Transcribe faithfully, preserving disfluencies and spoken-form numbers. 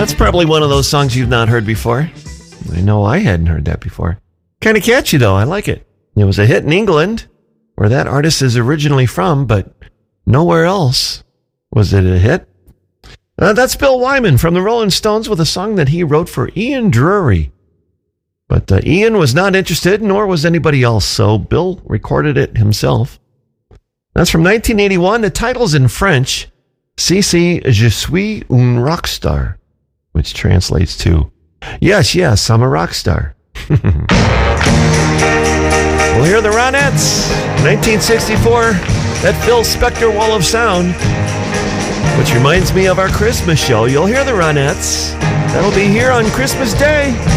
That's probably one of those songs you've not heard before. I know I hadn't heard that before. Kind of catchy, though. I like it. It was a hit in England, where that artist is originally from, but nowhere else was it a hit. Uh, that's Bill Wyman from the Rolling Stones with a song that he wrote for Ian Drury. But uh, Ian was not interested, nor was anybody else, so Bill recorded it himself. That's from nineteen eighty-one. The title's in French, Si Si Je suis un rockstar, which translates to, yes, yes, I'm a rock star. We'll hear the Ronettes, nineteen sixty-four, that Phil Spector Wall of Sound, which reminds me of our Christmas show. You'll hear the Ronettes. That'll be here on Christmas Day.